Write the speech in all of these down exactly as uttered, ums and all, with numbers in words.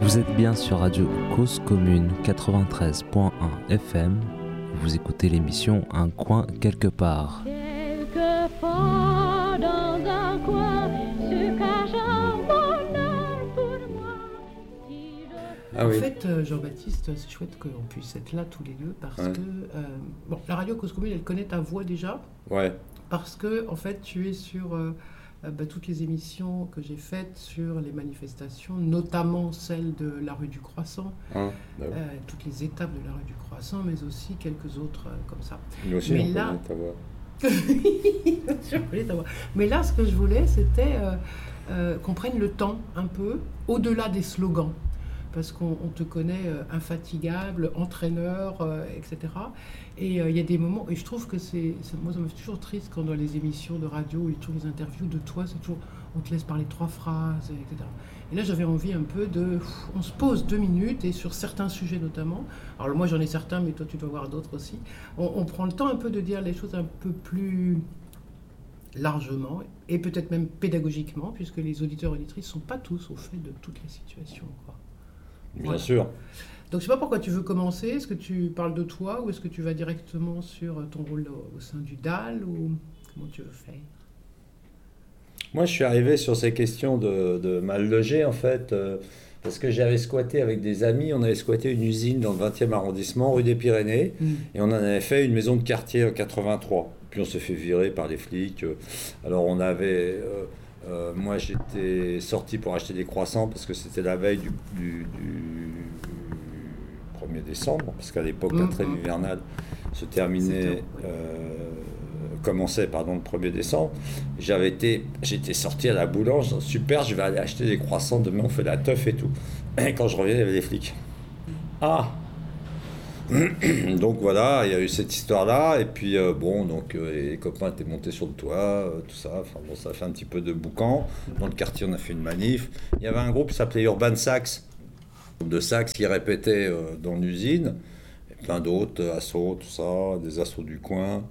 Vous êtes bien sur Radio Cause Commune quatre-vingt-treize point un F M. Vous écoutez l'émission Un coin quelque part. Quelque part dans un coin se cache un bonheur pour moi. Si je... Ah oui. En fait, euh, Jean-Baptiste, c'est chouette qu'on puisse être là tous les deux parce Ouais. que euh, bon, la radio Cause Commune, elle connaît ta voix déjà Ouais, parce que en fait, tu es sur euh, euh, bah, toutes les émissions que j'ai faites sur les manifestations, notamment celle de la rue du Croissant, hein, bah oui. euh, toutes les étapes de la rue du Croissant, mais aussi quelques autres euh, comme ça. Nous aussi, mais on là- connaît ta voix. Je voulais t'avoir. Mais là, ce que je voulais, c'était euh, euh, qu'on prenne le temps un peu, au-delà des slogans, parce qu'on on te connaît euh, infatigable, entraîneur, euh, et cetera. Et euh, il y a des moments, et je trouve que c'est, c'est- moi, ça me fait toujours triste quand dans les émissions de radio, et toutes les interviews de toi, c'est toujours, on te laisse parler trois phrases, et cetera. Et là, j'avais envie un peu de, pff, on se pose deux minutes, et sur certains sujets notamment. Alors moi, j'en ai certains, mais toi, tu dois avoir d'autres aussi. On, on prend le temps un peu de dire les choses un peu plus largement et peut-être même pédagogiquement, puisque les auditeurs et auditrices ne sont pas tous au fait de toutes les situations, quoi. Bien Voilà. sûr. Donc je ne sais pas pourquoi tu veux commencer. Est-ce que tu parles de toi ou est-ce que tu vas directement sur ton rôle au, au sein du D A L ou comment tu veux faire? Moi, je suis arrivé sur ces questions de, de mal logé, en fait, euh, parce que j'avais squatté avec des amis, on avait squatté une usine dans le vingtième arrondissement, rue des Pyrénées, Mm. et on en avait fait une maison de quartier en quatre-vingt-trois. Puis on s'est fait virer par les flics. Alors on avait... euh, euh, moi, j'étais sorti pour acheter des croissants, parce que c'était la veille du, du, du premier décembre, parce qu'à l'époque, la Mm, trêve mm. hivernale se C'était, terminait... ouais. euh, commençait pardon, le premier décembre, j'avais été, j'étais sorti à la boulange, super, je vais aller acheter des croissants, demain on fait la teuf et tout. Et quand je reviens, il y avait des flics. Ah Donc voilà, il y a eu cette histoire-là, et puis euh, bon, donc euh, les copains étaient montés sur le toit, euh, tout ça, enfin bon, ça a fait un petit peu de boucan. Dans le quartier, on a fait une manif. Il y avait un groupe qui s'appelait Urban Sax, de sax qui répétait euh, dans l'usine, et plein d'autres, euh, assos, tout ça, des assos du coin.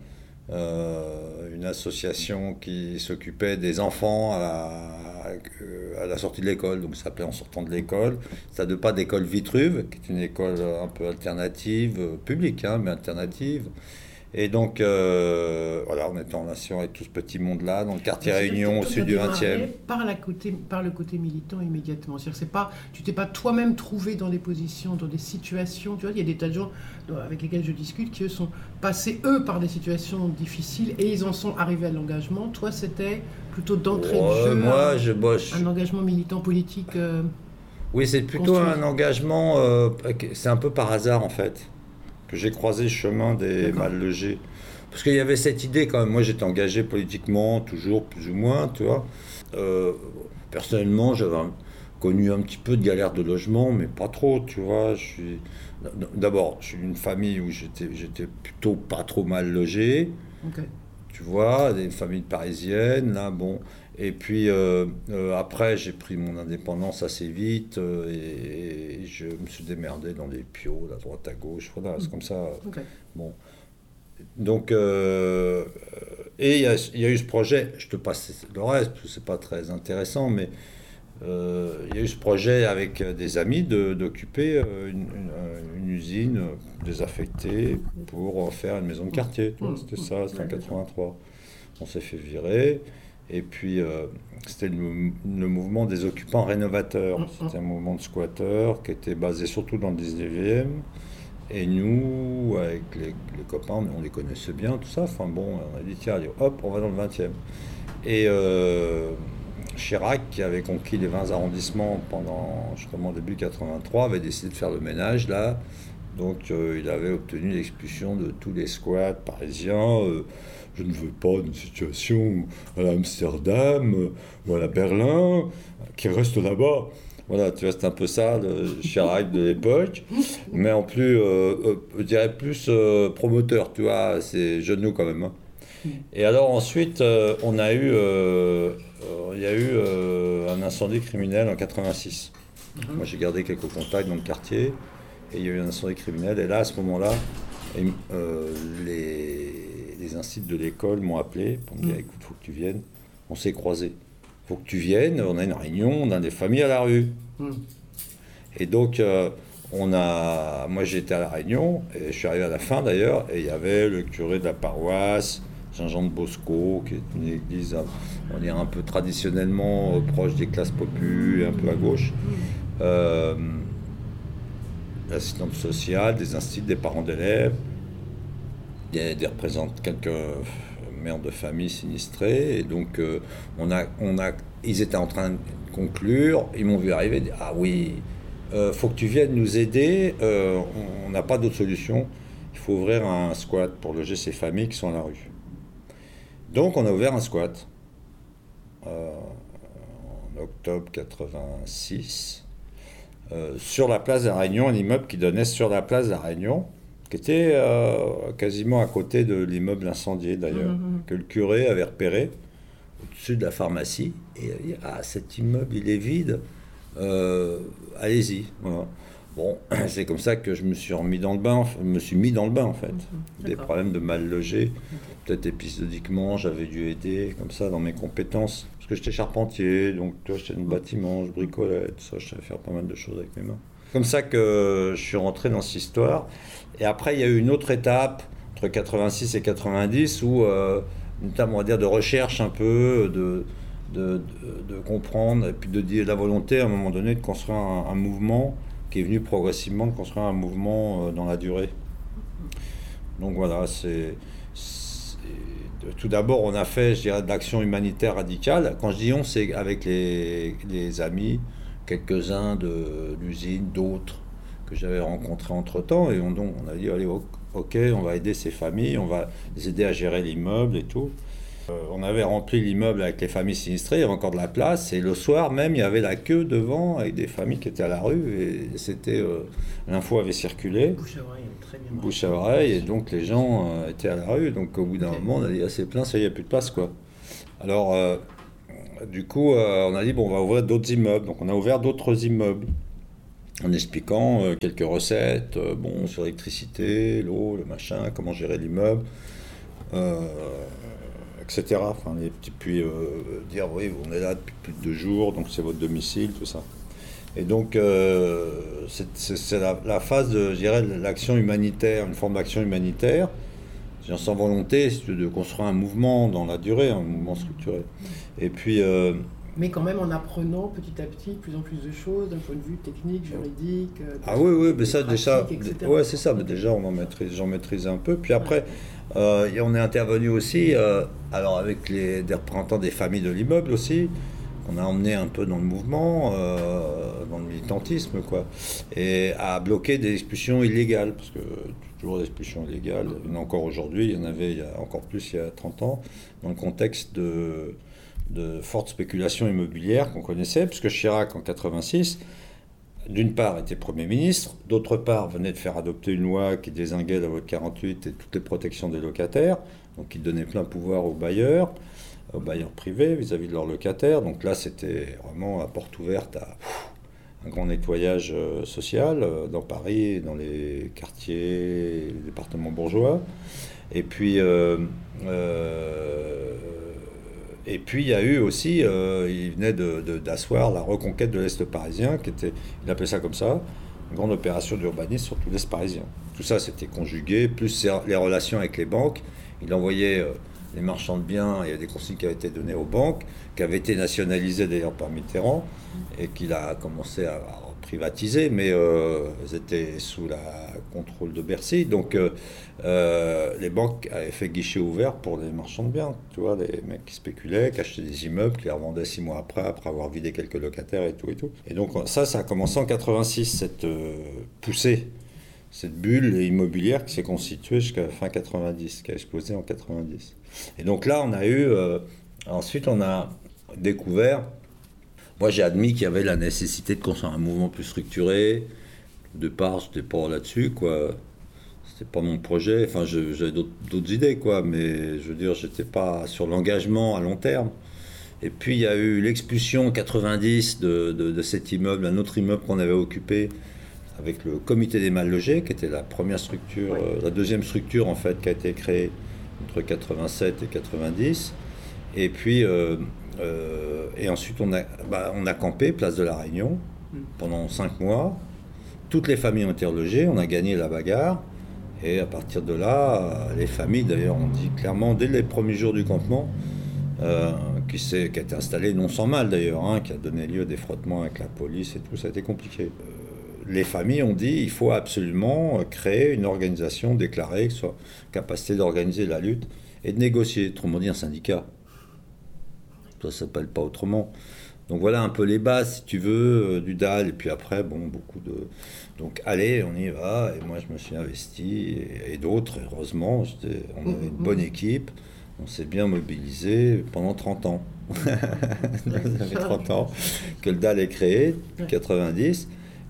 Euh, une association qui s'occupait des enfants à, à, à la sortie de l'école, donc ça s'appelait En sortant de l'école. Ça ne pas d'école Vitruve, qui est une école un peu alternative, euh, publique, hein, mais alternative. Et donc, euh, voilà, on était en relation avec tout ce petit monde-là, dans le quartier C'est-à-dire Réunion, que au toi, sud t'as du démarré vingtième. Par, la côté, par le côté militant immédiatement. C'est-à-dire que c'est pas, tu t'es pas toi-même trouvé dans des positions, dans des situations. Tu vois, il y a des tas de gens avec lesquels je discute qui, eux, sont passés, eux, par des situations difficiles et ils en sont arrivés à l'engagement. Toi, c'était plutôt d'entrée Ouais, de jeu, moi, un, je, moi, je- un engagement militant politique. euh, Oui, c'est plutôt construit. un engagement, euh, c'est un peu par hasard en fait, que j'ai croisé le chemin des D'accord. mal logés. Parce qu'il y avait cette idée quand même, moi j'étais engagé politiquement, toujours plus ou moins, tu vois. Euh, personnellement, j'avais un- connu un petit peu de galère de logement, mais pas trop, tu vois. Je suis... D'abord, je suis d'une famille où j'étais, j'étais plutôt pas trop mal logé. ok. Tu vois, des familles parisiennes, là, bon. Et puis euh, euh, après, j'ai pris mon indépendance assez vite euh, et, et je me suis démerdé dans les piots, à droite, à gauche. Voilà, c'est comme ça. Ok. Bon. Donc, euh, et il y, a- il y a eu ce projet, je te passe le reste, parce que c'est pas très intéressant, mais euh, il y a eu ce projet avec des amis de- d'occuper euh, une, une- une usine euh, désaffectée pour faire une maison de quartier. Tu vois, c'était ça, c'était en quatre-vingt-trois. On s'est fait virer. Et puis, euh, c'était le, le mouvement des occupants rénovateurs. C'était un mouvement de squatteurs qui était basé surtout dans le dix-neuvième. Et nous, avec les, les copains, on les connaissait bien, tout ça. Enfin bon, on a dit, tiens, allez, hop, on va dans le vingtième. Et euh, Chirac, qui avait conquis les vingt arrondissements pendant justement début quatre-vingt-trois, avait décidé de faire le ménage là. Donc euh, il avait obtenu l'expulsion de tous les squats parisiens. Euh, je ne veux pas d'une situation à Amsterdam euh, ou à la Berlin, qui reste là-bas. Voilà, tu vois, c'est un peu ça, le Chirac de l'époque. Mais en plus, euh, euh, je dirais plus euh, promoteur, tu vois, c'est genou quand même. Hein. Et alors ensuite, euh, on a eu, euh, euh, il y a eu euh, un incendie criminel en quatre-vingt-six. Mhm. Moi, j'ai gardé quelques contacts dans le quartier, et il y a eu un incendie criminel. Et là, à ce moment-là, et, euh, les, les instituts de l'école m'ont appelé pour me dire, Mhm. écoute, faut que tu viennes. On s'est croisés. Faut que tu viennes. On a une réunion, on a des familles à la rue. Hmm. Et donc, euh, on a, moi j'étais à La Réunion, et je suis arrivé à la fin d'ailleurs, et il y avait le curé de la paroisse, Saint-Jean de Bosco, qui est une église, on dirait un peu traditionnellement euh, proche des classes populaires, un peu à gauche. Euh, l'assistante sociale, des instituts, des parents d'élèves, des, des représentants, quelques mères de famille sinistrées. Et donc, euh, on a, on a, ils étaient en train de conclure, ils m'ont vu arriver, dire, ah oui, euh, faut que tu viennes nous aider, euh, on n'a pas d'autre solution, il faut ouvrir un squat pour loger ces familles qui sont à la rue. Donc, on a ouvert un squat euh, en octobre quatre-vingt-six. Euh, sur la place de la Réunion, un immeuble qui donnait sur la place de la Réunion, qui était euh, quasiment à côté de l'immeuble incendié d'ailleurs, mmh. que le curé avait repéré au-dessus de la pharmacie. Et il a dit, ah, cet immeuble, il est vide, euh, allez-y. Voilà. Bon, c'est comme ça que je me suis remis dans le bain, je me suis mis dans le bain en fait. Mmh. Des problèmes de mal logé, okay. Peut-être épisodiquement, j'avais dû aider comme ça dans mes compétences. Parce que j'étais charpentier, donc tu vois, j'étais dans le bâtiment, je bricolais, tout ça, je savais faire pas mal de choses avec mes mains. Comme ça que je suis rentré dans cette histoire. Et après, il y a eu une autre étape, entre quatre-vingt-six et quatre-vingt-dix, où, euh, une étape, on va dire, de recherche un peu, de, de, de, de comprendre, et puis de dire la volonté, à un moment donné, de construire un, un mouvement qui est venu progressivement, de construire un mouvement euh, dans la durée. Donc voilà, c'est... Tout d'abord, on a fait, je dirais, de l'action humanitaire radicale. Quand je dis on, c'est avec les, les amis, quelques-uns de l'usine, d'autres que j'avais rencontrés entre-temps. Et on, donc, on a dit, allez, ok, on va aider ces familles, on va les aider à gérer l'immeuble et tout. Euh, on avait rempli l'immeuble avec les familles sinistrées, il y avait encore de la place. Et le soir même, il y avait la queue devant avec des familles qui étaient à la rue. Et c'était... Euh, l'info avait circulé. Bouche à oreille, très bien. Bouche à oreille, et donc les gens euh, étaient à la rue. Donc au bout d'un okay. moment, on a dit, ah, c'est plein, ça y est, il n'y a plus de place, quoi. Alors, euh, du coup, euh, on a dit, bon, on va ouvrir d'autres immeubles. Donc on a ouvert d'autres immeubles, en expliquant euh, quelques recettes, euh, bon, sur l'électricité, l'eau, le machin, comment gérer l'immeuble. Euh, et cetera. Enfin, les petits, puis euh, dire, oui, on est là depuis plus de deux jours, donc c'est votre domicile, tout ça. Et donc, euh, c'est, c'est, c'est la, la phase de, je dirais, de l'action humanitaire, une forme d'action humanitaire, sans volonté, c'est de construire un mouvement dans la durée, un mouvement structuré. Et puis... Euh, Mais quand même en apprenant petit à petit de plus en plus de choses, d'un point de vue technique, juridique... Ah oui, oui, mais ça déjà... Ouais, c'est ça, mais déjà on en maîtrise, j'en maîtrise un peu. Puis après, euh, on est intervenu aussi, euh, alors avec les, des représentants des familles de l'immeuble aussi, on a emmené un peu dans le mouvement, euh, dans le militantisme, quoi, et à bloquer des expulsions illégales, parce que toujours des expulsions illégales, il y en a encore aujourd'hui, il y en avait il y a encore plus il y a trente ans, dans le contexte de... de forte spéculation immobilière qu'on connaissait, puisque Chirac, en quatre-vingt-six, d'une part, était Premier ministre, d'autre part, venait de faire adopter une loi qui dézinguait la loi de quarante-huit et toutes les protections des locataires, donc qui donnait plein pouvoir aux bailleurs, aux bailleurs privés vis-à-vis de leurs locataires. Donc là, c'était vraiment la porte ouverte à un grand nettoyage social dans Paris, dans les quartiers, les départements bourgeois. Et puis... Euh, euh, Et puis il y a eu aussi, euh, il venait de, de, d'asseoir la reconquête de l'Est parisien, qui était, il appelait ça comme ça, une grande opération d'urbanisme sur tout l'Est parisien. Tout ça c'était conjugué, plus les relations avec les banques. Il envoyait euh, les marchands de biens, il y a des consignes qui avaient été données aux banques, qui avaient été nationalisées d'ailleurs par Mitterrand, et qu'il a commencé à, à privatiser, mais euh, elles étaient sous le contrôle de Bercy. Donc euh, euh, les banques avaient fait guichet ouvert pour les marchands de biens, tu vois, les mecs qui spéculaient, qui achetaient des immeubles, qui les revendaient six mois après, après avoir vidé quelques locataires et tout et tout. Et donc ça, ça a commencé en quatre-vingt-six, cette euh, poussée, cette bulle immobilière qui s'est constituée jusqu'à fin quatre-vingt-dix, qui a explosé en quatre-vingt-dix. Et donc là, on a eu, euh, ensuite on a découvert, moi j'ai admis qu'il y avait la nécessité de construire un mouvement plus structuré. De part, j'étais pas là-dessus, quoi. C'était pas mon projet. Enfin, je, j'avais d'autres, d'autres idées, quoi. Mais je veux dire, j'étais pas sur l'engagement à long terme. Et puis, il y a eu l'expulsion en quatre-vingt-dix de, de, de cet immeuble, un autre immeuble qu'on avait occupé avec le comité des mal logés, qui était la première structure, euh, la deuxième structure, en fait, qui a été créée entre quatre-vingt-sept et quatre-vingt-dix. Et puis, euh, euh, et ensuite, on a, bah, on a campé, place de la Réunion. pendant cinq mois. Toutes les familles ont été relogées, on a gagné la bagarre. Et à partir de là, les familles, d'ailleurs, on dit clairement, dès les premiers jours du campement, euh, qui, s'est, qui a été installé non sans mal d'ailleurs, hein, qui a donné lieu à des frottements avec la police et tout, ça a été compliqué. Euh, les familles ont dit il faut absolument créer une organisation déclarée qui soit capacité d'organiser la lutte et de négocier, autrement dit un syndicat. Ça ne s'appelle pas autrement. Donc voilà un peu les bases, si tu veux, euh, du D A L. Et puis après, bon, beaucoup de... Donc allez, on y va. Et moi, je me suis investi. Et, et d'autres, heureusement, on avait une bonne équipe. On s'est bien mobilisé pendant trente ans. Ça fait trente ans que le D A L est créé, depuis quatre-vingt-dix.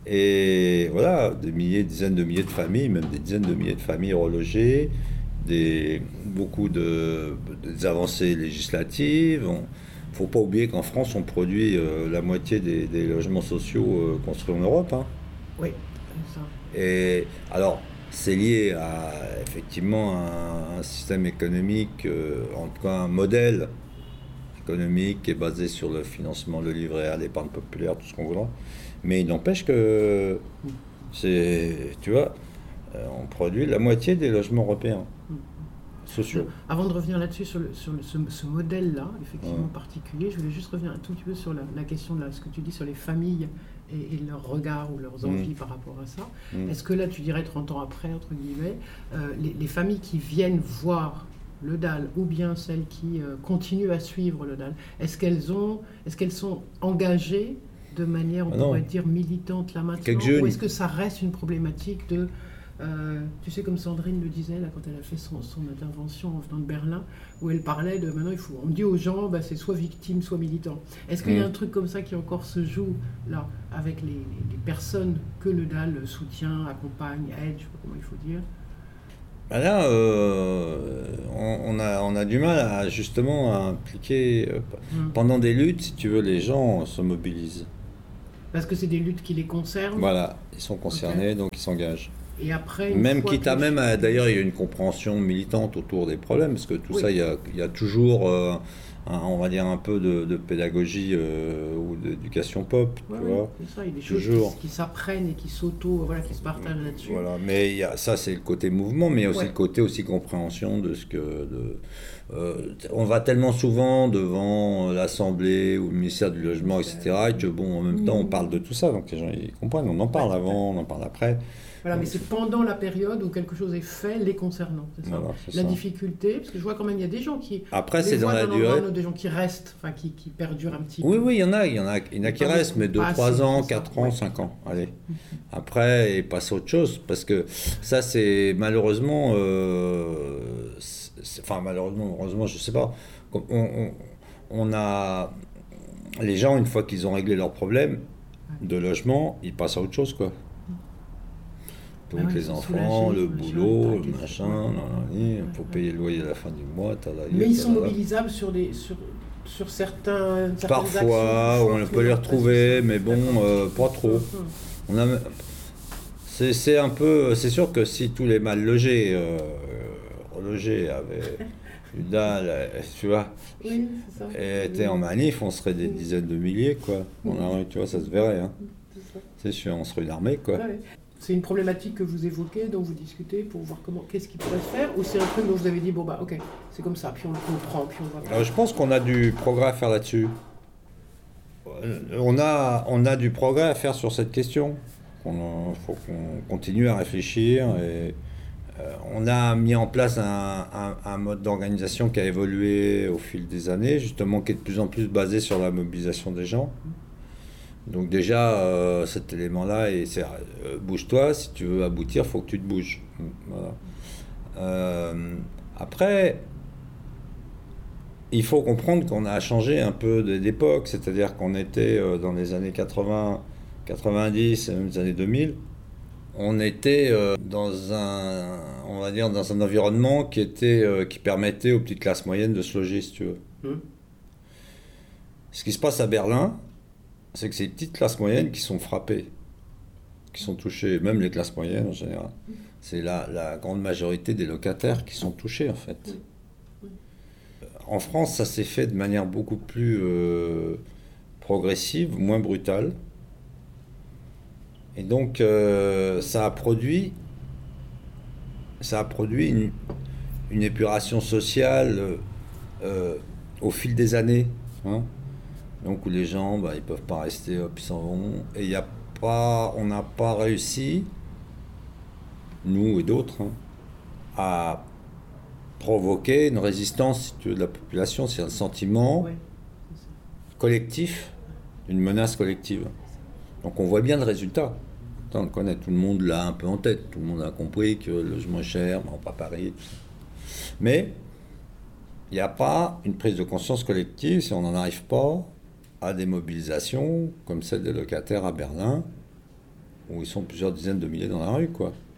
Et voilà, des milliers, dizaines de milliers de familles, même des dizaines de milliers de familles relogées, des, beaucoup de, des avancées législatives. On, faut pas oublier qu'en France, on produit euh, la moitié des, des logements sociaux euh, construits en Europe. Hein. Oui, c'est ça. Et alors, c'est lié à effectivement un, un système économique, euh, en tout cas un modèle économique qui est basé sur le financement, le livret A, l'épargne populaire, tout ce qu'on voudra. Mais il n'empêche que, c'est, tu vois, euh, on produit la moitié des logements européens. Sociaux. Avant de revenir là-dessus, sur, le, sur le, ce, ce modèle-là, effectivement Ouais. particulier, je voulais juste revenir un tout petit peu sur la, la question de la, ce que tu dis sur les familles et, et leur regard ou leurs envies Mm. par rapport à ça. Mm. Est-ce que là, tu dirais trente ans après, entre guillemets, euh, les, les familles qui viennent voir le D A L ou bien celles qui euh, continuent à suivre le D A L, est-ce qu'elles ont, est-ce qu'elles sont engagées de manière, on Ah non. pourrait dire, militante là maintenant, Quelques jeunes. ou est-ce que ça reste une problématique de... Euh, tu sais, comme Sandrine le disait là, quand elle a fait son, son intervention en venant de Berlin, où elle parlait de maintenant, il faut, on dit aux gens, bah, c'est soit victime, soit militant. Est-ce qu'il y a Mm. un truc comme ça qui encore se joue là, avec les, les- les personnes que le D A L soutient, accompagne, aide, je sais pas comment il faut dire? Ben là, euh, on, on a, on a du mal à justement à impliquer. euh, Mm. Pendant des luttes, si tu veux, les gens se mobilisent. Parce que c'est des luttes qui les concernent. Voilà, ils sont concernés, donc ils s'engagent. Et après, une Même fois quitte à que- même, à- d'ailleurs, il y a une compréhension militante autour des problèmes, parce que tout Oui. ça, il y a, il y a toujours, euh, un- on va dire, un peu de, de pédagogie euh, ou d'éducation pop, Ouais, tu ouais, vois. c'est ça, il y a des choses Toujours. qui, qui s'apprennent et qui s'auto, voilà, qui se partagent là-dessus. Voilà, mais il y a, ça c'est le côté mouvement, mais il y a aussi Ouais. le côté aussi compréhension de ce que... De, euh, on va tellement souvent devant l'Assemblée ou le ministère du Logement, et cetera, et que bon, en même temps on parle de tout ça, donc les gens ils comprennent, on en parle Ouais. avant, on en parle après. Voilà, mais c'est pendant la période où quelque chose est fait les concernant, c'est ça. Voilà, c'est La ça. difficulté, parce que je vois quand même, il y a des gens qui... Après les c'est dans voient la l'endroit, durée. d'autres, des gens qui restent, enfin qui, qui perdurent un petit Oui, peu. oui, il y en a, il y en a, il y en a qui Pas restent, beaucoup, mais deux, pas trois assez, ans, c'est ça. quatre ans, Ouais. cinq ans, allez. Après, et passe à autre chose, parce que ça, c'est malheureusement, euh, c'est- enfin malheureusement, heureusement, je sais pas, on, on- on a, les gens, une fois qu'ils ont réglé leurs problèmes de logement, ils passent à autre chose, quoi. Donc Ah ouais, les ils sont enfants, soulagés, le machin, boulot, tac, le et- machin, ouais, nan, nan, ouais, nan, ouais, faut ouais. payer le loyer à la fin du mois, talala, Mais ils sont talala. mobilisables sur, des, sur, sur certains, certaines Parfois, actions. on peut les retrouver, mais bon, D'accord. euh, pas trop. Hum, On a, c'est, c'est un peu, c'est sûr que si tous les mal logés, euh, relogés avaient eu dalle, euh, tu vois, Oui, c'est ça. et étaient en manif, on serait des dizaines de milliers, quoi. On a, tu vois, ça se verrait, hein. C'est ça. C'est sûr, on serait une armée, quoi. Ouais, ouais. C'est une problématique que vous évoquez, dont vous discutez pour voir comment, qu'est-ce qui pourrait se faire, ou c'est un truc dont vous avez dit, bon bah ok, c'est comme ça, puis on le comprend, puis on va faire. Alors, je pense qu'on a du progrès à faire là-dessus. Euh, On a, on a du progrès à faire sur cette question. Il faut qu'on continue à réfléchir. Et, euh, on a mis en place un, un- un mode d'organisation qui a évolué au fil des années, justement, qui est de plus en plus basé sur la mobilisation des gens. Donc déjà, euh, cet élément-là, et c'est, euh, bouge-toi, si tu veux aboutir, il faut que tu te bouges. Voilà. Euh, après, il faut comprendre qu'on a changé un peu de- d'époque, c'est-à-dire qu'on était euh, dans les années quatre-vingts, quatre-vingt-dix, et même les années deux mille, on était euh, dans un, on va dire, dans un environnement qui était, euh, qui permettait aux petites classes moyennes de se loger, si tu veux. Hum. Ce qui se passe à Berlin, c'est que c'est les petites classes moyennes qui sont frappées, qui sont touchées, même les classes moyennes en général. C'est la, la grande majorité des locataires qui sont touchés, en fait. En France, ça s'est fait de manière beaucoup plus euh, progressive, moins brutale. Et donc, euh, ça a produit, ça a produit une, une épuration sociale euh, euh, au fil des années. Hein. Donc, où les gens, bah, ils peuvent pas rester, hop, ils s'en vont. Et y a pas, on n'a pas réussi, nous et d'autres, hein, à provoquer une résistance, si tu veux, de la population. C'est un sentiment Ouais, c'est ça. collectif, une menace collective. Donc on voit bien le résultat. On le connaît, tout le monde l'a un peu en tête. Tout le monde a compris que le logement cher, bon, pas Paris, tout ça. Mais il n'y a pas une prise de conscience collective si on n'en arrive pas à des mobilisations comme celle des locataires à Berlin, où ils sont plusieurs dizaines de milliers dans la rue, quoi.